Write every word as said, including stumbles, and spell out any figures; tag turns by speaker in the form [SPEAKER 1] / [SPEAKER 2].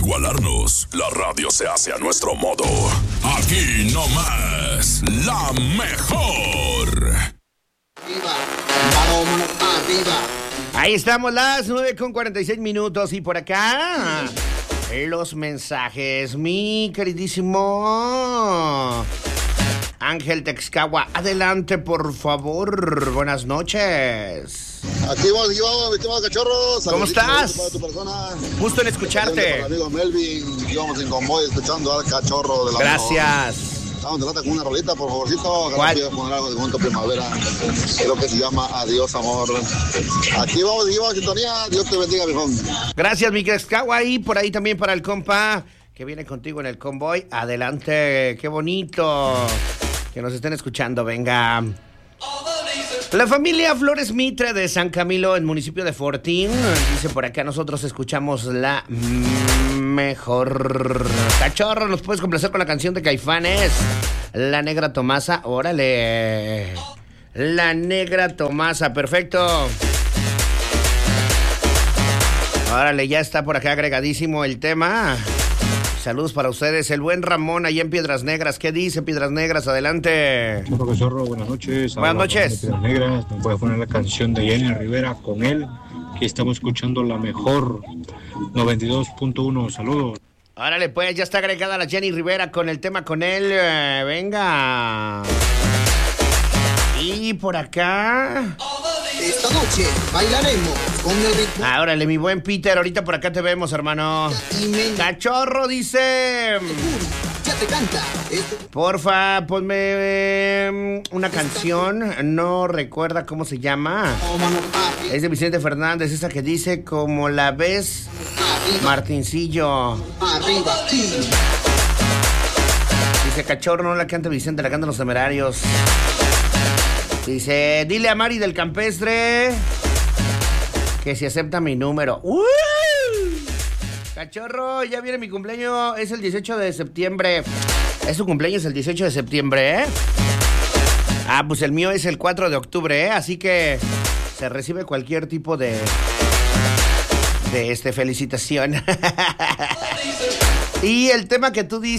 [SPEAKER 1] igualarnos, la radio se hace a nuestro modo. Aquí no más, la mejor.
[SPEAKER 2] Arriba, vamos, vamos, arriba.
[SPEAKER 3] Ahí estamos, las nueve con cuarenta y seis minutos. Y por acá, los mensajes. Mi queridísimo Ángel Texcagua, adelante, por favor. Buenas noches.
[SPEAKER 4] Aquí vamos, aquí vamos, mi estimado cachorro.
[SPEAKER 3] ¿Cómo estás?
[SPEAKER 4] Para tu persona.
[SPEAKER 3] Gusto en escucharte.
[SPEAKER 4] Para mi amigo Melvin, íbamos en convoy escuchando al cachorro de la
[SPEAKER 3] Gracias.
[SPEAKER 4] mejor. Estamos de lata con una rolita, por favorcito.
[SPEAKER 3] ¿Cuál?
[SPEAKER 4] Quiero poner algo de Junto Primavera. Creo que se llama Adiós, amor. Aquí vamos, aquí vamos, sintonía. Dios te bendiga, viejón.
[SPEAKER 3] Gracias, mi Texcagua. Y por ahí también para el compa que viene contigo en el convoy. Adelante, qué bonito que nos estén escuchando. Venga. La familia Flores Mitre de San Camilo, en municipio de Fortín, dice por acá, nosotros escuchamos la mejor. Cachorro, ¿nos puedes complacer con la canción de Caifanes? La Negra Tomasa, órale. La Negra Tomasa, perfecto. Órale, ya está por acá agregadísimo el tema. Saludos para ustedes, el buen Ramón allá en Piedras Negras. ¿Qué dice Piedras Negras? Adelante.
[SPEAKER 5] Chorro, cachorro, buenas noches.
[SPEAKER 3] Buenas noches.
[SPEAKER 5] Piedras Negras, me puedes poner la canción de Jenny Rivera con él, que estamos escuchando la mejor noventa y dos punto uno. Saludos.
[SPEAKER 3] Órale, pues, ya está agregada la Jenny Rivera con el tema con él. Eh, venga. Y por acá.
[SPEAKER 2] Esta noche bailaremos con el ritmo.
[SPEAKER 3] Ah, órale, mi buen Peter, ahorita por acá te vemos, hermano.
[SPEAKER 2] Y me...
[SPEAKER 3] Cachorro, dice.
[SPEAKER 2] Ya te canta. Esto...
[SPEAKER 3] Porfa, ponme eh, una canción. No recuerda cómo se llama.
[SPEAKER 2] Vámonos, arriba.
[SPEAKER 3] Es de Vicente Fernández, esa que dice como la ves,
[SPEAKER 2] Arriba.
[SPEAKER 3] Martincillo.
[SPEAKER 2] Arriba.
[SPEAKER 3] Dice, Cachorro, no la canta Vicente, la cantan los Temerarios. Dice, dile a Mari del Campestre que si acepta mi número. ¡Uh! Cachorro, ya viene mi cumpleaños, es el dieciocho de septiembre. Es su cumpleaños el dieciocho de septiembre, ¿eh? Ah, pues el mío es el cuatro de octubre, ¿eh? Así que se recibe cualquier tipo de... de este, felicitación. Y el tema que tú dices...